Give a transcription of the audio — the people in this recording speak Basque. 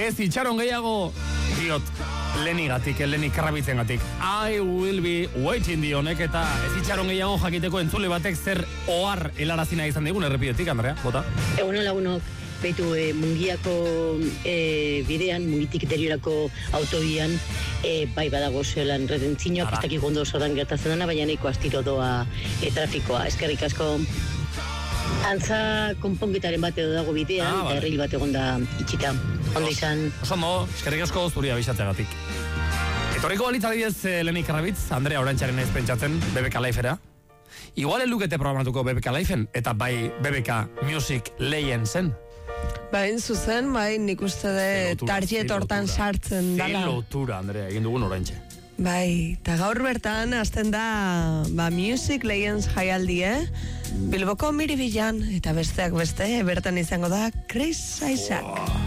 Ez itxaron gehiago, diot, Leni Kravitzengatik. I will be waiting dionek, eta ez itxaron gehiago jakiteko entzule batek zer ohar helarazina izan digun errepidetik, Andrea, bota? Egunon lagunok, beitu Mungiako bidean, Mungitik Deriorako autobian, bai badago zelan redentzinoak, ez dakik ondo zoran gertatzen dana, baina nahiko astiro doa trafikoa. Eskerrik asko. Antza konponketaren bat edo dago bidean, eta erril bat egon da itxita. Ondo izan. Oso eskerrik asko zuri abixatzeagatik. Etorriko balitzadidez Leni Kravitz, Andrea Orantxaren ez pentsatzen, BBK Lifera. Igual elukete programatuko BBK Lifen, eta bai BBK Music lehen zen. Bain zuzen, nik uste de target hortan sartzen dala. Zein lotura, Andrea, egin dugun Orantxe. Bai, eta gaur bertan hasten da Music Legends jaialdi, Bilboko Miribilan, eta besteak beste, bertan izango da Chris Isaac.